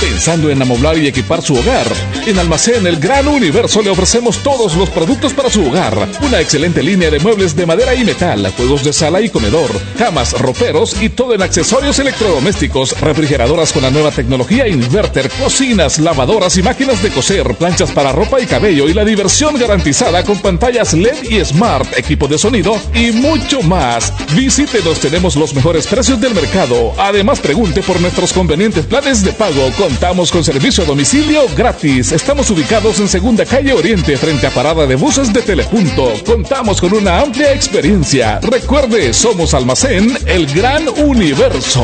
Pensando en amoblar y equipar su hogar, en Almacén El Gran Universo le ofrecemos todos los productos para su hogar. Una excelente línea de muebles de madera y metal, juegos de sala y comedor, camas, roperos y todo en accesorios electrodomésticos, refrigeradoras con la nueva tecnología inverter, cocinas, lavadoras y máquinas de coser, planchas para ropa y cabello y la diversión garantizada con pantallas LED y Smart, equipo de sonido y mucho más. Visítenos, tenemos los mejores precios del mercado. Además, pregunte por nuestros convenientes planes de pago. Contamos con servicio a domicilio gratis. Estamos ubicados en Segunda Calle Oriente, frente a Parada de Buses de Telepunto. Contamos con una amplia experiencia. Recuerde, somos Almacén El Gran Universo.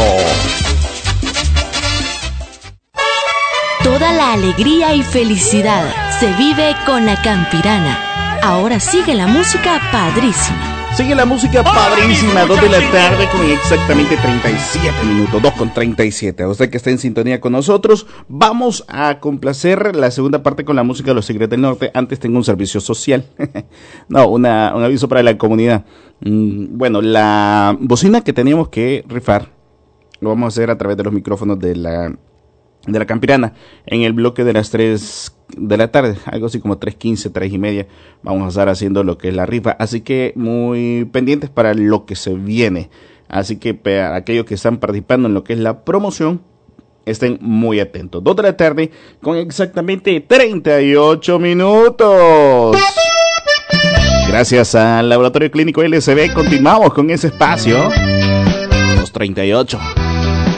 Toda la alegría y felicidad se vive con la Campirana. Ahora sigue la música padrísima. Sigue la música padrísima, 2 de la tarde con exactamente 37 minutos, 2:37. A usted que está en sintonía con nosotros, vamos a complacer la segunda parte con la música de los Tigres del Norte. Antes tengo un servicio social, no, un aviso para la comunidad. Bueno, la bocina que teníamos que rifar, lo vamos a hacer a través de los micrófonos de la Campirana, en el bloque de las 3 de la tarde, algo así como 3:15, 3:30, vamos a estar haciendo lo que es la rifa, así que muy pendientes para lo que se viene, así que para aquellos que están participando en lo que es la promoción, estén muy atentos. 2 de la tarde con exactamente 38 minutos. Gracias al Laboratorio Clínico LSB, continuamos con ese espacio, los 38.